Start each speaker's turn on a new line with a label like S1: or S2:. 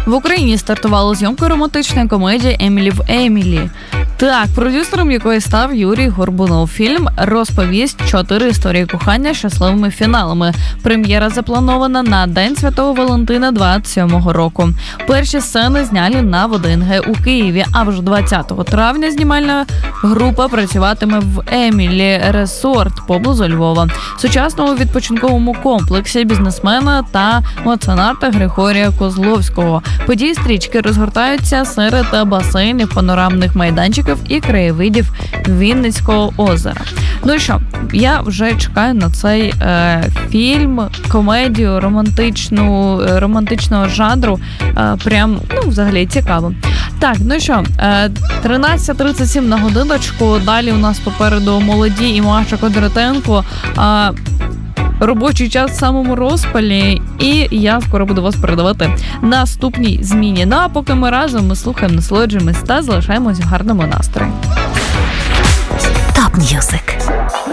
S1: В Україні стартувала зйомка романтичної комедії «Емілі в Емілі». Так, продюсером якої став Юрій Горбунов. Фільм розповість 4 історії кохання з щасливими фіналами. Прем'єра запланована на День Святого Валентина 27-го року. Перші сцени зняли на ВДНГ у Києві, а вже 20 травня знімальна група працюватиме в Емілі Резорт поблизу Львова, сучасному відпочинковому комплексі бізнесмена та мецената Григорія Козловського. Події стрічки розгортаються серед басейнів, панорамних майданчиків і краєвидів Вінницького озера. Ну і що, я вже чекаю на цей фільм, комедію романтичного жанру. Прям, взагалі цікаво. Так, ну що, 13:37 на годиночку. Далі у нас попереду молоді і Маша Кондратенко. Робочий час в самому розпалі, і я скоро буду вас передавати наступній зміні. Ну а поки ми разом, ми слухаємо, насолоджуємось та залишаємось в гарному настрої.
S2: Топ М'юзик.